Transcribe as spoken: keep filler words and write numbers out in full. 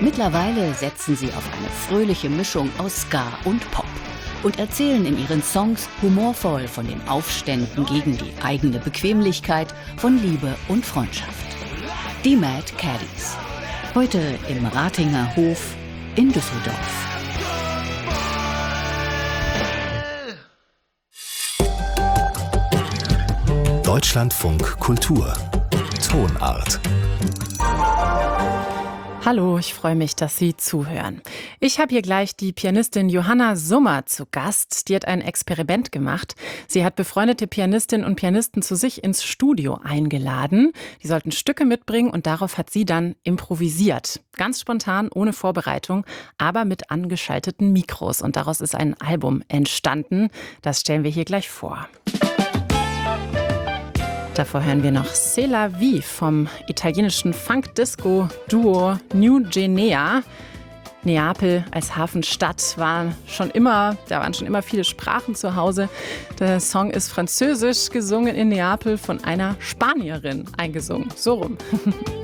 Mittlerweile setzen sie auf eine fröhliche Mischung aus Ska und Pop und erzählen in ihren Songs humorvoll von den Aufständen gegen die eigene Bequemlichkeit, von Liebe und Freundschaft. Die Mad Caddies. Heute im Ratinger Hof in Düsseldorf. Deutschlandfunk Kultur. Tonart. Hallo, ich freue mich, dass Sie zuhören. Ich habe hier gleich die Pianistin Johanna Summer zu Gast. Die hat ein Experiment gemacht. Sie hat befreundete Pianistinnen und Pianisten zu sich ins Studio eingeladen. Die sollten Stücke mitbringen und darauf hat sie dann improvisiert. Ganz spontan, ohne Vorbereitung, aber mit angeschalteten Mikros. Und daraus ist ein Album entstanden. Das stellen wir hier gleich vor. Davor hören wir noch C'est la vie vom italienischen Funk-Disco-Duo New Genea. Neapel als Hafenstadt war schon immer, da waren schon immer viele Sprachen zu Hause. Der Song ist französisch gesungen in Neapel von einer Spanierin eingesungen. So rum.